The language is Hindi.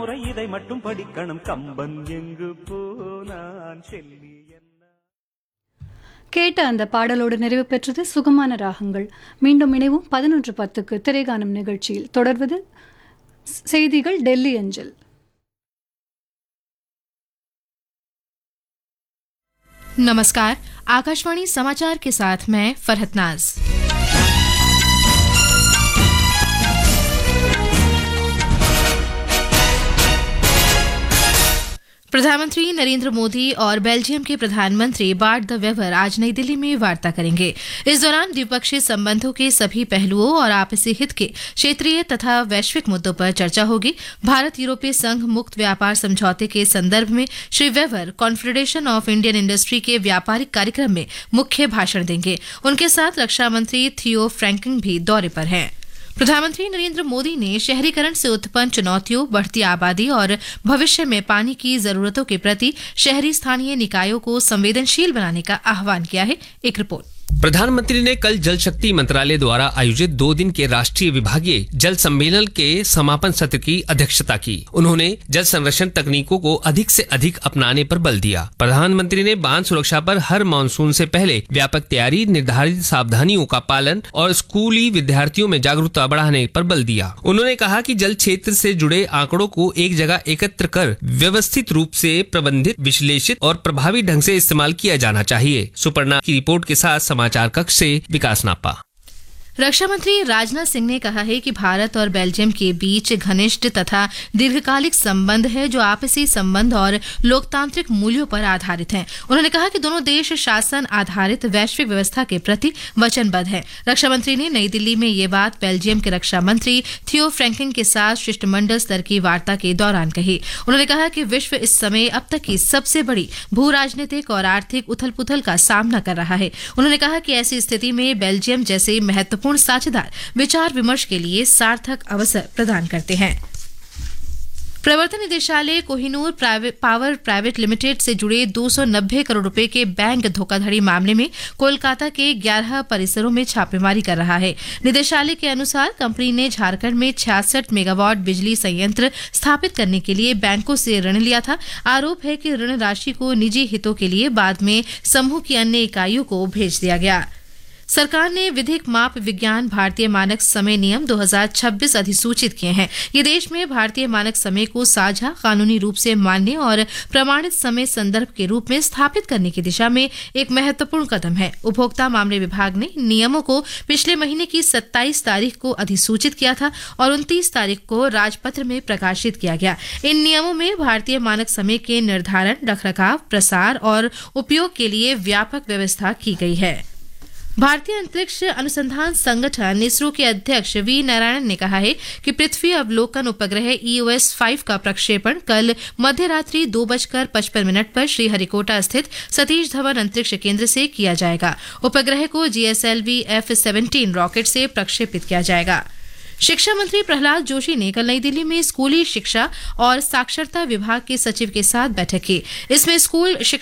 முறை இதை மட்டும் படிக்கணும். கம்பன் எங்கு போனான் செல்லி. கேட்ட அந்த பாடலோடு நிறைவு பெற்றது சுகமான ராகங்கள். மீண்டும் இணைவும் 11:10 திரைகாணும் நிகழ்ச்சியில். தொடர்வது செய்திகள் டெல்லி அஞ்சல். नमस्कार, आकाशवाणी समाचार के साथ मैं फरहत नाज। प्रधानमंत्री नरेंद्र मोदी और बेल्जियम के प्रधानमंत्री बार्ट द वेवर आज नई दिल्ली में वार्ता करेंगे। इस दौरान द्विपक्षीय संबंधों के सभी पहलुओं और आपसी हित के क्षेत्रीय तथा वैश्विक मुद्दों पर चर्चा होगी। भारत यूरोपीय संघ मुक्त व्यापार समझौते के संदर्भ में Shri waiver confederation of Indian industry के व्यापारिक कार्यक्रम में मुख्य भाषण देंगे। उनके साथ रक्षा मंत्री थियो फ्रैंकिंग भी दौरे पर हैं। प्रधानमंत्री नरेंद्र मोदी ने शहरीकरण से उत्पन्न चुनौतियों, बढ़ती आबादी और भविष्य में पानी की जरूरतों के प्रति शहरी स्थानीय निकायों को संवेदनशील बनाने का आह्वान किया है। एक रिपोर्ट। प्रधानमंत्री ने कल जल शक्ति मंत्रालय द्वारा आयोजित 2 दिन के राष्ट्रीय विभागीय जल सम्मेलन के समापन सत्र की अध्यक्षता की। उन्होंने जल संरक्षण तकनीकों को अधिक से अधिक अपनाने पर बल दिया। प्रधानमंत्री ने बांध सुरक्षा पर हर मानसून से पहले व्यापक तैयारी, निर्धारित सावधानियों का पालन और स्कूली विद्यार्थियों में जागरूकता बढ़ाने पर बल दिया। उन्होंने कहा कि जल क्षेत्र से जुड़े आंकड़ों को एक जगह एकत्र कर व्यवस्थित रूप से प्रबंधित, विश्लेषित और प्रभावी ढंग से इस्तेमाल किया जाना चाहिए। सुपर्णा की रिपोर्ट के साथ समाचार कक्ष से विकास नापा। रक्षा मंत्री राजनाथ सिंह ने कहा है कि भारत और बेल्जियम के बीच घनिष्ठ तथा दीर्घकालिक संबंध है जो आपसी संबंध और लोकतांत्रिक मूल्यों पर आधारित हैं। उन्होंने कहा कि दोनों देश शासन आधारित वैश्विक व्यवस्था के प्रति वचनबद्ध हैं। रक्षा मंत्री ने नई दिल्ली में ये बात बेल्जियम के रक्षा मंत्री थियो फ्रैंकिंग के साथ शिष्टमंडल स्तर की वार्ता के दौरान कही। उन्होंने कहा कि विश्व इस समय अब तक की सबसे बड़ी भू राजनीतिक और आर्थिक उथल पुथल का सामना कर रहा है। उन्होंने कहा कि ऐसी स्थिति में बेल्जियम जैसे महत्वपूर्ण साझेदार विचार विमर्श के लिए सार्थक अवसर प्रदान करते हैं। प्रवर्तन निदेशालय कोहिनूर पावर प्राइवेट लिमिटेड से जुड़े 290 करोड़ रुपए के बैंक धोखाधड़ी मामले में कोलकाता के 11 परिसरों में छापेमारी कर रहा है। निदेशालय के अनुसार कंपनी ने झारखंड में 66 मेगावाट बिजली संयंत्र स्थापित करने के लिए बैंकों से ऋण लिया था। आरोप है कि ऋण राशि को निजी हितों के लिए बाद में समूह की अन्य इकाइयों को भेज दिया गया। सरकार ने विधिक माप विज्ञान भारतीय मानक समय नियम 2026 अधिसूचित किए हैं। ये देश में भारतीय मानक समय को साझा, कानूनी रूप से मान्य और प्रमाणित समय संदर्भ के रूप में स्थापित करने की दिशा में एक महत्वपूर्ण कदम है। उपभोक्ता मामले विभाग ने नियमों को पिछले महीने की 27 तारीख को अधिसूचित किया था और 29 तारीख को राजपत्र में प्रकाशित किया गया। इन नियमों में भारतीय मानक समय के निर्धारण, रखरखाव, प्रसार और उपयोग के लिए व्यापक व्यवस्था की गई है। भारतीय अंतरिक्ष अनुसंधान संगठन इसरो के अध्यक्ष वी नारायणन ने कहा है कि पृथ्वी अवलोकन उपग्रह EOS-5 का प्रक्षेपण कल मध्यरात्रि 2:55 पर श्रीहरिकोटा स्थित सतीश धवन अंतरिक्ष केंद्र से किया जाएगा। उपग्रह को GSLV F-17 रॉकेट से प्रक्षेपित किया जाएगा। शिक्षा मंत्री प्रहलाद जोशी ने कल नई दिल्ली में स्कूली शिक्षा और साक्षरता विभाग के सचिव के साथ बैठक की। इसमें स्कूल शिक्षा